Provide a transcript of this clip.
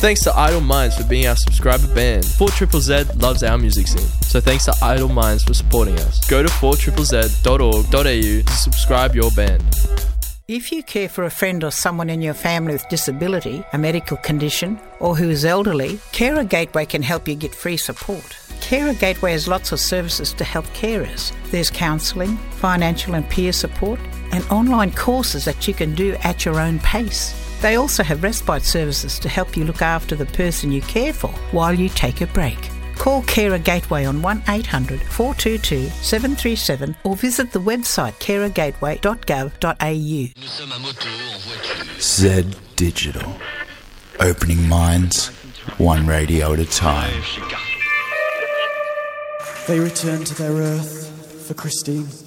Thanks to Idle Minds for being our subscriber band. 4ZZZ loves our music scene, so thanks to Idle Minds for supporting us. Go to 4ZZZ.org.au to subscribe your band. If you care for a friend or someone in your family with disability, a medical condition, or who is elderly, Carer Gateway can help you get free support. Carer Gateway has lots of services to help carers. There's counselling, financial and peer support, and online courses that you can do at your own pace. They also have respite services to help you look after the person you care for while you take a break. Call Carer Gateway on 1800 422 737 or visit the website carergateway.gov.au. Z Digital. Opening minds, one radio at a time. They returned to their earth for Christine.